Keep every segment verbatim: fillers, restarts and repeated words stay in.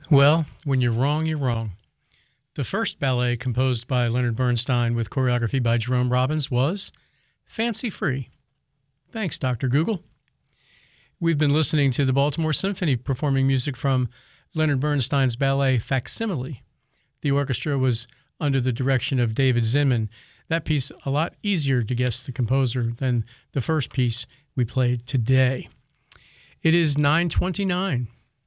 Well, when you're wrong, you're wrong. The first ballet composed by Leonard Bernstein with choreography by Jerome Robbins was Fancy Free. Thanks, Doctor Google. We've been listening to the Baltimore Symphony performing music from Leonard Bernstein's ballet Facsimile. The orchestra was under the direction of David Zinman. That piece, a lot easier to guess the composer than the first piece we played today. It is nine twenty-nine.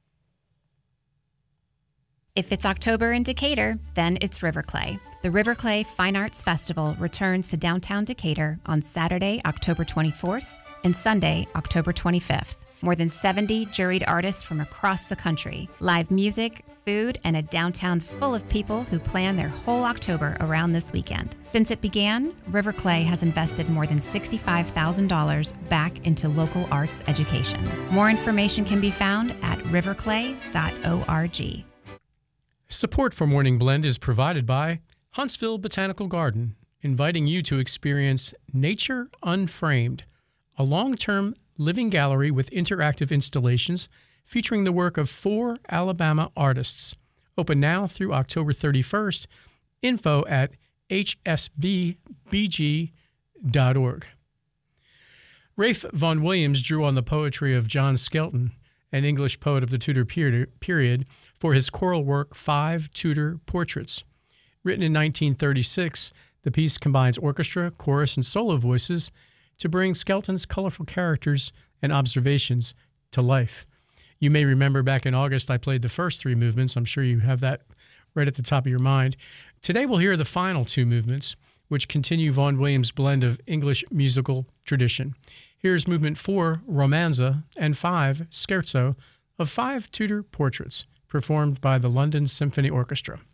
If it's October in Decatur, then it's Riverclay. The Riverclay Fine Arts Festival returns to downtown Decatur on Saturday, October twenty-fourth, and Sunday, October twenty-fifth. More than seventy juried artists from across the country, live music, food, and a downtown full of people who plan their whole October around this weekend. Since it began, Riverclay has invested more than sixty-five thousand dollars back into local arts education. More information can be found at riverclay dot org. Support for Morning Blend is provided by Huntsville Botanical Garden, inviting you to experience Nature Unframed, a long-term living gallery with interactive installations featuring the work of four Alabama artists. Open now through October thirty-first. Info at h s v b g dot org. Rafe Vaughan Williams drew on the poetry of John Skelton, an English poet of the Tudor period, for his choral work Five Tudor Portraits. Written in nineteen thirty-six, the piece combines orchestra, chorus, and solo voices to bring Skelton's colorful characters and observations to life. You may remember back in August I played the first three movements. I'm sure you have that right at the top of your mind. Today we'll hear the final two movements, which continue Vaughan Williams' blend of English musical tradition. Here's movement four, Romanza, and five, Scherzo, of Five Tudor Portraits, performed by the London Symphony Orchestra.